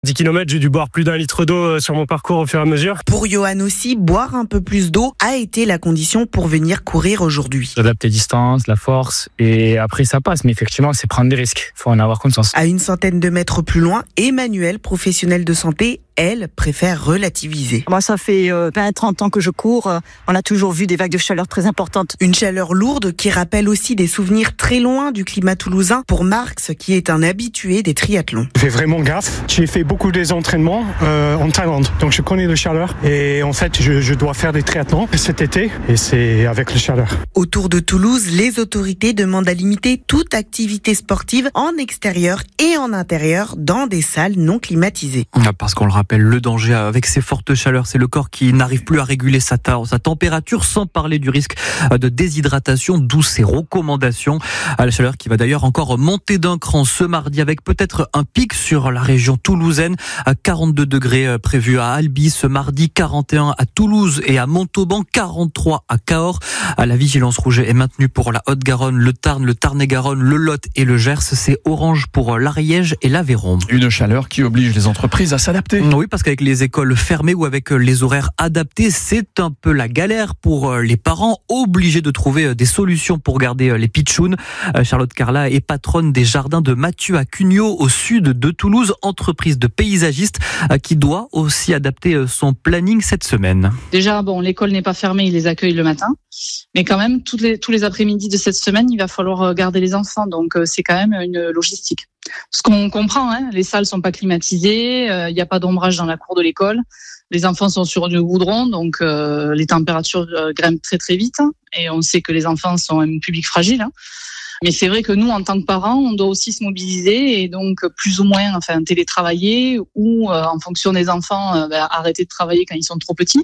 10 km, j'ai dû boire plus d'1 litre d'eau sur mon parcours au fur et à mesure. Pour Johan aussi, boire un peu plus d'eau a été la condition pour venir courir aujourd'hui. J'adapte les distances, la force, et après ça passe. Mais effectivement, c'est prendre des risques. Faut en avoir conscience. À une centaine de mètres plus loin, Emmanuelle, professionnelle de santé, elle préfère relativiser. Moi, ça fait 20-30 ans que je cours. On a toujours vu des vagues de chaleur très importantes. Une chaleur lourde qui rappelle aussi des souvenirs très loin du climat toulousain pour Marx, qui est un habitué des triathlons. Je fais vraiment gaffe. J'ai fait beaucoup des entraînements en Thaïlande, donc je connais la chaleur. Et en fait, je dois faire des triathlons cet été, et c'est avec la chaleur. Autour de Toulouse, les autorités demandent à limiter toute activité sportive en extérieur et en intérieur dans des salles non climatisées. Parce qu'on le rappelle, le danger avec ces fortes chaleurs, c'est le corps qui n'arrive plus à réguler sa température, sans parler du risque de déshydratation, d'où ces recommandations. La chaleur qui va d'ailleurs encore monter d'un cran ce mardi, avec peut-être un pic sur la région toulousaine. 42 degrés prévus à Albi ce mardi, 41 à Toulouse et à Montauban, 43 à Cahors. La vigilance rouge est maintenue pour la Haute-Garonne, le Tarn, le Tarn-et-Garonne, le Lot et le Gers. C'est orange pour l'Ariège et l'Aveyron. Une chaleur qui oblige les entreprises à s'adapter. Oui, parce qu'avec les écoles fermées ou avec les horaires adaptés, c'est un peu la galère pour les parents, obligés de trouver des solutions pour garder les pitchouns. Charlotte Carla est patronne des jardins de Mathieu à Cugnot, au sud de Toulouse, entreprise de paysagiste qui doit aussi adapter son planning cette semaine. Déjà, l'école n'est pas fermée, ils les accueillent le matin. Mais quand même, tous les après-midi de cette semaine, il va falloir garder les enfants. Donc, c'est quand même une logistique. Ce qu'on comprend, les salles sont pas climatisées, il n'y a pas d'ombrage dans la cour de l'école. Les enfants sont sur du goudron, donc les températures grimpent très très vite. Et on sait que les enfants sont un public fragile. Mais c'est vrai que nous, en tant que parents, on doit aussi se mobiliser et donc plus ou moins télétravailler ou en fonction des enfants, arrêter de travailler quand ils sont trop petits.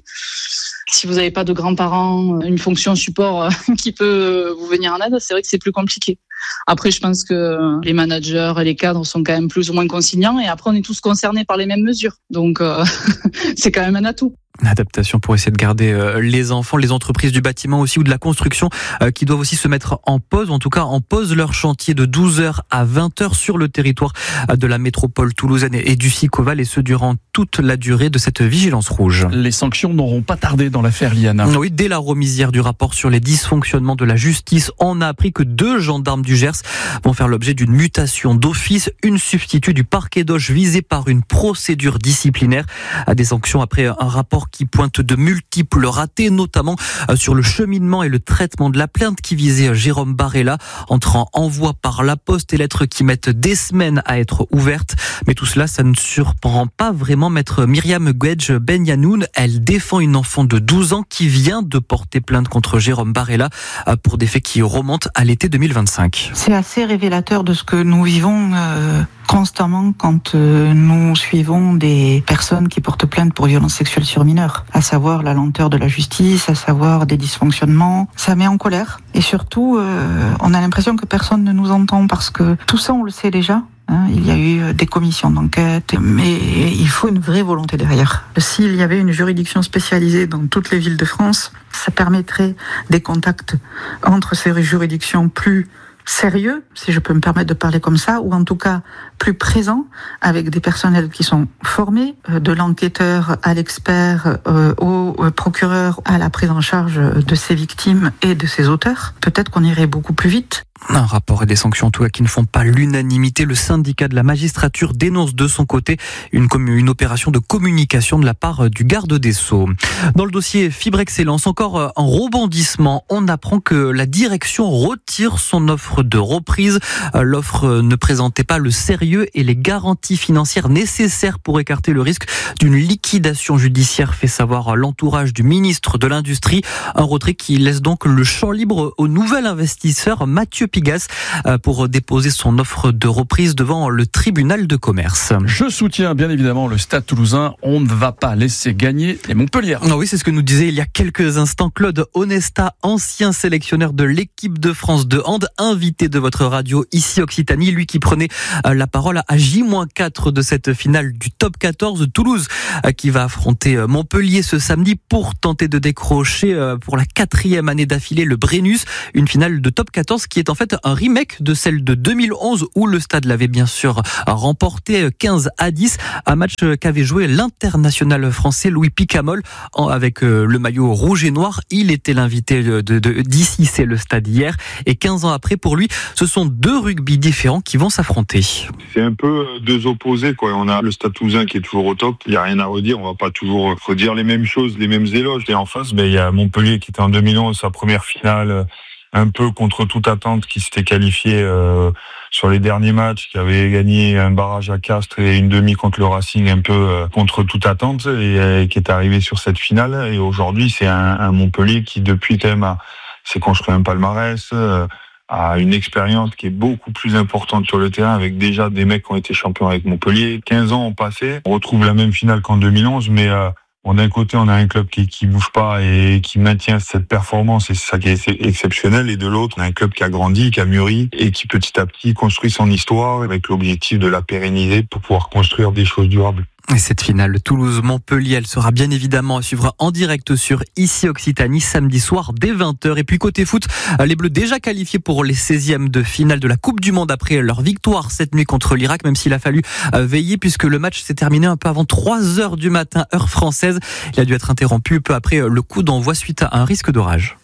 Si vous n'avez pas de grands-parents, une fonction support qui peut vous venir en aide, c'est vrai que c'est plus compliqué. Après, je pense que les managers et les cadres sont quand même plus ou moins conciliants et après, on est tous concernés par les mêmes mesures. Donc, c'est quand même un atout. Adaptation pour essayer de garder les enfants, les entreprises du bâtiment aussi ou de la construction qui doivent aussi se mettre en pause, en tout cas en pause leur chantier de 12h à 20h sur le territoire de la métropole toulousaine et du Sicoval, et ce durant toute la durée de cette vigilance rouge. Les sanctions n'auront pas tardé dans l'affaire Liana. Oui, dès la remise hier du rapport sur les dysfonctionnements de la justice, on a appris que 2 gendarmes du Gers vont faire l'objet d'une mutation d'office, une substitut du parquet d'Auch visée par une procédure disciplinaire. Des sanctions après un rapport qui pointe de multiples ratés, notamment sur le cheminement et le traitement de la plainte qui visait Jérôme Barella, entre envoi par la poste et lettres qui mettent des semaines à être ouvertes. Mais tout cela, ça ne surprend pas vraiment maître Myriam Guedj Benyanoun. Elle défend une enfant de 12 ans qui vient de porter plainte contre Jérôme Barella pour des faits qui remontent à l'été 2025. C'est assez révélateur de ce que nous vivons constamment quand nous suivons des personnes qui portent plainte pour violences sexuelles sur mineurs, à savoir la lenteur de la justice, à savoir des dysfonctionnements. Ça met en colère et surtout on a l'impression que personne ne nous entend parce que tout ça on le sait déjà. Il y a eu des commissions d'enquête, mais il faut une vraie volonté derrière. S'il y avait une juridiction spécialisée dans toutes les villes de France, ça permettrait des contacts entre ces juridictions plus sérieux, si je peux me permettre de parler comme ça, ou en tout cas plus présents, avec des personnels qui sont formés, de l'enquêteur à l'expert, au procureur, à la prise en charge de ces victimes et de ces auteurs. Peut-être qu'on irait beaucoup plus vite. Un rapport et des sanctions en tout cas qui ne font pas l'unanimité. Le syndicat de la magistrature dénonce de son côté une opération de communication de la part du garde des Sceaux. Dans le dossier Fibre Excellence, encore un rebondissement. On apprend que la direction retire son offre de reprise. L'offre ne présentait pas le sérieux et les garanties financières nécessaires pour écarter le risque d'une liquidation judiciaire, fait savoir l'entourage du ministre de l'Industrie. Un retrait qui laisse donc le champ libre au nouvel investisseur Mathieu Pigas pour déposer son offre de reprise devant le tribunal de commerce. Je soutiens bien évidemment le Stade Toulousain. On ne va pas laisser gagner les Montpellier. Oui, c'est ce que nous disait il y a quelques instants Claude Onesta, ancien sélectionneur de l'équipe de France de hand, invité de votre radio ici Occitanie, lui qui prenait la parole à J-4 de cette finale du top 14. Toulouse qui va affronter Montpellier ce samedi pour tenter de décrocher pour la 4e année d'affilée le Brennus, une finale de top 14 qui est en fait un remake de celle de 2011 où le Stade l'avait bien sûr remporté 15-10, un match qu'avait joué l'international français Louis Picamol avec le maillot rouge et noir. Il était l'invité d'ici, c'est le Stade hier, et 15 ans après pour lui, ce sont deux rugby différents qui vont s'affronter. C'est un peu deux opposés, quoi. On a le Stade Toulousain qui est toujours au top, il n'y a rien à redire, on va pas toujours redire les mêmes choses, les mêmes éloges. Et en face, il y a Montpellier qui était en 2011, sa première finale, un peu contre toute attente, qui s'était qualifié sur les derniers matchs, qui avait gagné un barrage à Castres et une demi contre le Racing, un peu contre toute attente, et qui est arrivé sur cette finale. Et aujourd'hui, c'est un Montpellier qui, depuis quand même, s'est construit un palmarès, a une expérience qui est beaucoup plus importante sur le terrain, avec déjà des mecs qui ont été champions avec Montpellier. 15 ans ont passé, on retrouve la même finale qu'en 2011, mais d'un côté, on a un club qui bouge pas et qui maintient cette performance, et c'est ça qui est exceptionnel. Et de l'autre, on a un club qui a grandi, qui a mûri et qui petit à petit construit son histoire avec l'objectif de la pérenniser pour pouvoir construire des choses durables. Et cette finale Toulouse-Montpellier, elle sera bien évidemment à suivre en direct sur Ici Occitanie samedi soir dès 20h. Et puis côté foot, les Bleus déjà qualifiés pour les 16e de finale de la Coupe du Monde après leur victoire cette nuit contre l'Irak, même s'il a fallu veiller puisque le match s'est terminé un peu avant 3h du matin, heure française. Il a dû être interrompu peu après le coup d'envoi suite à un risque d'orage.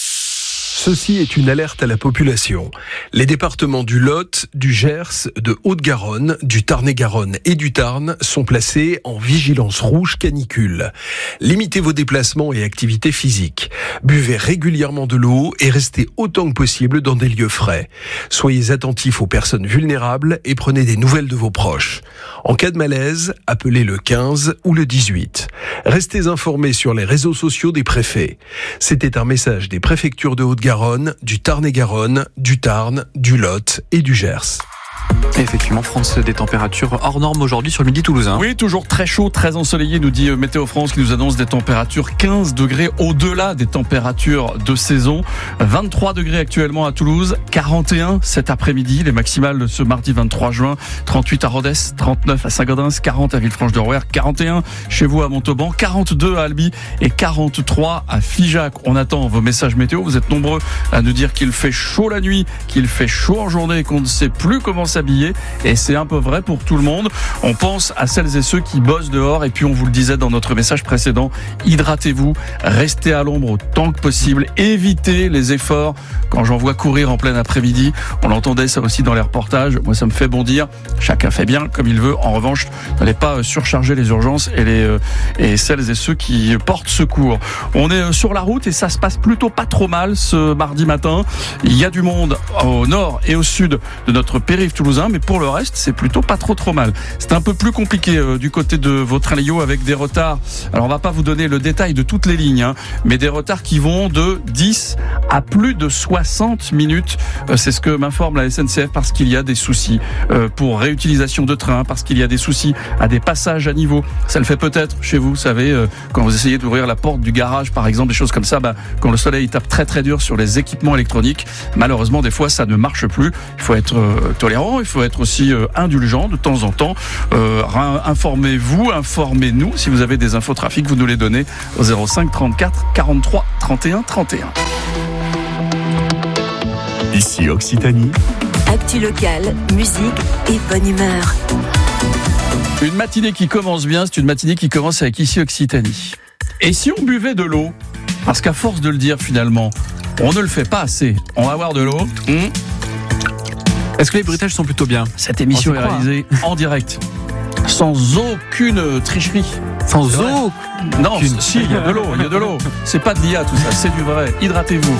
Ceci est une alerte à la population. Les départements du Lot, du Gers, de Haute-Garonne, du Tarn-et-Garonne et du Tarn sont placés en vigilance rouge canicule. Limitez vos déplacements et activités physiques. Buvez régulièrement de l'eau et restez autant que possible dans des lieux frais. Soyez attentifs aux personnes vulnérables et prenez des nouvelles de vos proches. En cas de malaise, appelez le 15 ou le 18. Restez informés sur les réseaux sociaux des préfets. C'était un message des préfectures de Haute-Garonne, du Tarn-et-Garonne, du Tarn, du Lot et du Gers. Effectivement, France, des températures hors normes aujourd'hui sur le midi toulousain. Oui, toujours très chaud, très ensoleillé, nous dit Météo France, qui nous annonce des températures 15 degrés au-delà des températures de saison. 23 degrés actuellement à Toulouse, 41 cet après-midi, les maximales ce mardi 23 juin, 38 à Rodez, 39 à Saint-Gaudens, 40 à Villefranche-de-Rouergue, 41 chez vous à Montauban, 42 à Albi et 43 à Figeac. On attend vos messages météo, vous êtes nombreux à nous dire qu'il fait chaud la nuit, qu'il fait chaud en journée et qu'on ne sait plus comment s'habiller, et c'est un peu vrai pour tout le monde. On pense à celles et ceux qui bossent dehors, et puis on vous le disait dans notre message précédent, hydratez-vous, restez à l'ombre autant que possible, évitez les efforts quand j'en vois courir en plein après-midi. On l'entendait ça aussi dans les reportages, moi ça me fait bondir, chacun fait bien comme il veut. En revanche, n'allez pas surcharger les urgences et celles et ceux qui portent secours. On est sur la route et ça se passe plutôt pas trop mal ce mardi matin. Il y a du monde au nord et au sud de notre périph' toulousain, mais pour le reste, c'est plutôt pas trop mal. C'est un peu plus compliqué du côté de Vautrin-Léo avec des retards. Alors, on va pas vous donner le détail de toutes les lignes, mais des retards qui vont de 10 à plus de 60 minutes. C'est ce que m'informe la SNCF, parce qu'il y a des soucis pour réutilisation de trains, parce qu'il y a des soucis à des passages à niveau. Ça le fait peut-être chez vous, savez, quand vous essayez d'ouvrir la porte du garage, par exemple, des choses comme ça, quand le soleil tape très dur sur les équipements électroniques, malheureusement, des fois, ça ne marche plus. Il faut être tolérant, il faut être aussi indulgent de temps en temps. Informez-vous, informez-nous. Si vous avez des infos trafic, vous nous les donnez au 05 34 43 31 31. Ici Occitanie. Actu locale, musique et bonne humeur. Une matinée qui commence bien, c'est une matinée qui commence avec Ici Occitanie. Et si on buvait de l'eau? Parce qu'à force de le dire finalement, on ne le fait pas assez. On va boire de l'eau. Est-ce que les bruitages sont plutôt bien? Cette émission est réalisée en direct, sans aucune tricherie. Sans aucune. Non, si, il y a de l'eau. C'est pas de l'IA tout ça, c'est du vrai. Hydratez-vous.